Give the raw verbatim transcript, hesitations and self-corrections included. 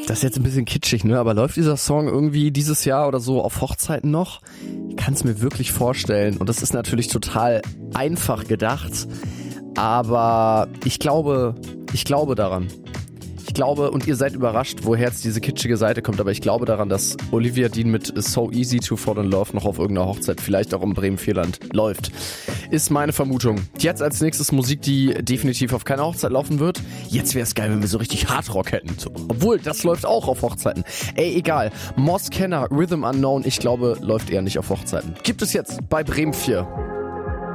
Das ist jetzt ein bisschen kitschig, ne? Aber läuft dieser Song irgendwie dieses Jahr oder so auf Hochzeiten noch? Ich kann es mir wirklich vorstellen. Und das ist natürlich total einfach gedacht. Aber ich glaube, ich glaube daran. Ich glaube, und ihr seid überrascht, woher jetzt diese kitschige Seite kommt, aber ich glaube daran, dass Olivia Dean mit So Easy to Fall in Love noch auf irgendeiner Hochzeit, vielleicht auch im Bremen-Vierland, läuft. Ist meine Vermutung. Jetzt als nächstes Musik, die definitiv auf keiner Hochzeit laufen wird. Jetzt wäre es geil, wenn wir so richtig Hardrock hätten. So. Obwohl, das läuft auch auf Hochzeiten. Ey, egal. Moss Kenner, Rhythm Unknown, ich glaube, läuft eher nicht auf Hochzeiten. Gibt es jetzt bei Bremen vier.